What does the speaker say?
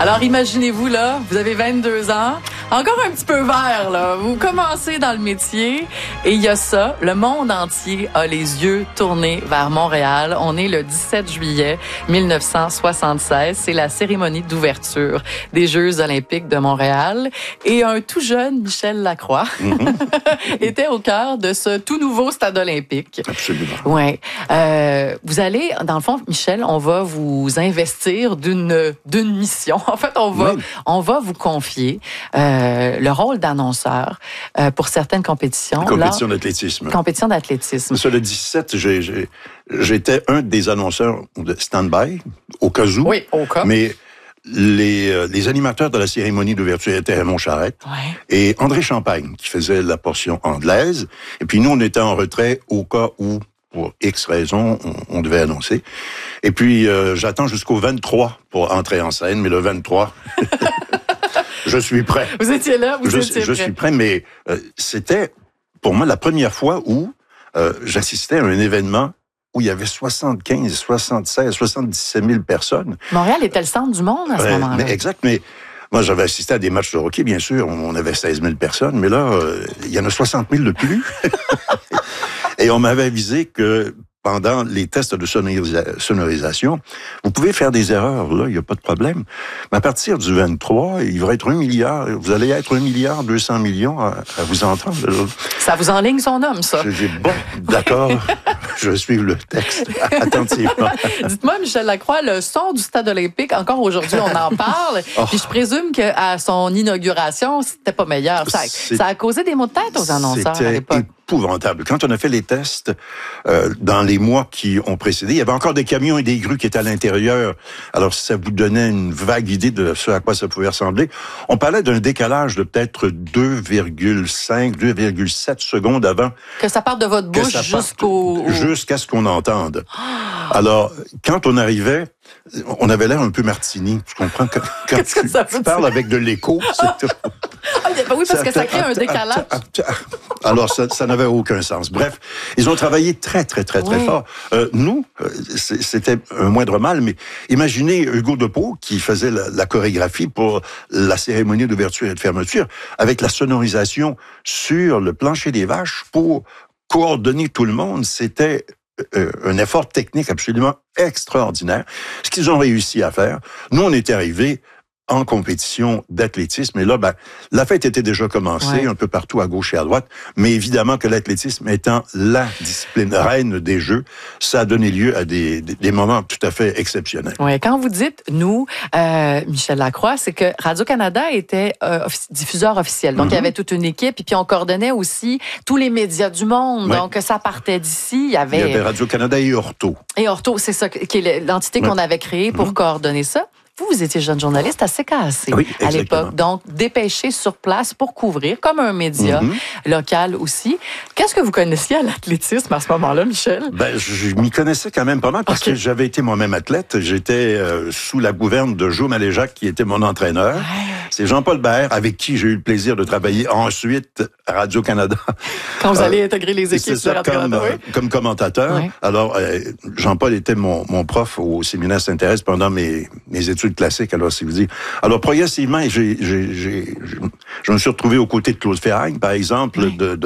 Alors, imaginez-vous, là, vous avez 22 ans, encore un petit peu vert, là. Vous commencez dans le métier et il y a ça. Le monde entier a les yeux tournés vers Montréal. On est le 17 juillet 1976. C'est la cérémonie d'ouverture des Jeux olympiques de Montréal. Et un tout jeune Michel Lacroix était au cœur de ce tout nouveau stade olympique. Absolument. Ouais. Vous allez, dans le fond, Michel, on va vous investir d'une mission. En fait, on va vous confier le rôle d'annonceur pour certaines compétitions. Compétition d'athlétisme. Compétition d'athlétisme. Sur le 17, j'étais un des annonceurs de stand-by, au cas où. Oui, au cas. Mais les animateurs de la cérémonie d'ouverture étaient Raymond Charette et André Champagne, qui faisait la portion anglaise. Et puis nous, on était en retrait au cas où, pour X raisons, on devait annoncer. Et puis, j'attends jusqu'au 23 pour entrer en scène, mais le 23... Je suis prêt. Vous étiez là, vous étiez prêt. Je suis prêt, mais c'était, pour moi, la première fois où j'assistais à un événement où il y avait 75, 76, 77 000 personnes. Montréal était le centre du monde à ce moment-là. Exact, mais moi, j'avais assisté à des matchs de hockey, bien sûr. On avait 16 000 personnes, mais là, il y en a 60 000 de plus. Et on m'avait avisé que pendant les tests de sonorisation, vous pouvez faire des erreurs, là, il n'y a pas de problème. Mais à partir du 23, il va être 1 milliard, vous allez être 1 milliard 200 millions à vous entendre. Ça vous enligne son homme, ça. Je dis, bon, d'accord, je suis le texte attentivement. Dites-moi, Michel Lacroix, le son du stade olympique, encore aujourd'hui, on en parle. Puis je présume qu'à son inauguration, c'était pas meilleur. Ça a causé des maux de tête aux annonceurs à l'époque. Épouvantable. Quand on a fait les tests dans les mois qui ont précédé, il y avait encore des camions et des grues qui étaient à l'intérieur. Alors, ça vous donnait une vague idée de ce à quoi ça pouvait ressembler. On parlait d'un décalage de peut-être 2,5, 2,7 secondes avant. Que ça parte de votre bouche jusqu'à ce qu'on entende. Alors, quand on arrivait, on avait l'air un peu Martini. Tu comprends? Quand tu parles avec de l'écho, c'est tout. Oui, parce que ça crée un décalage. Alors, ça n'avait aucun sens. Bref, ils ont travaillé très fort. Nous, c'était un moindre mal, mais imaginez Hugo Depeau qui faisait la chorégraphie pour la cérémonie d'ouverture et de fermeture, avec la sonorisation sur le plancher des vaches pour coordonner tout le monde. C'était un effort technique absolument extraordinaire. Ce qu'ils ont réussi à faire, nous, on était arrivés en compétition d'athlétisme. Et là, la fête était déjà commencée un peu partout à gauche et à droite. Mais évidemment que l'athlétisme étant la discipline reine des Jeux, ça a donné lieu à des moments tout à fait exceptionnels. Oui, quand vous dites nous, Michel Lacroix, c'est que Radio-Canada était diffuseur officiel. Donc, il y avait toute une équipe. Et puis, on coordonnait aussi tous les médias du monde. Oui. Donc, ça partait d'ici. Il y avait Radio-Canada et Orto. Et Orto, c'est ça, qui est l'entité qu'on avait créée pour coordonner ça. Vous étiez jeune journaliste à CKAC à l'époque, donc dépêché sur place pour couvrir, comme un média local aussi. Qu'est-ce que vous connaissiez à l'athlétisme à ce moment-là, Michel? Je m'y connaissais quand même pas mal parce que j'avais été moi-même athlète. J'étais sous la gouverne de Jo Maléjac, qui était mon entraîneur. C'est Jean-Paul Bert, avec qui j'ai eu le plaisir de travailler ensuite à Radio-Canada. Quand vous allez intégrer les équipes de Radio-Canada, comme commentateur. Oui. Alors, Jean-Paul était mon prof au séminaire Sainte-Thérèse pendant mes études classiques, alors c'est vous dire. Alors, progressivement, je me suis retrouvé aux côtés de Claude Ferragne, par exemple, de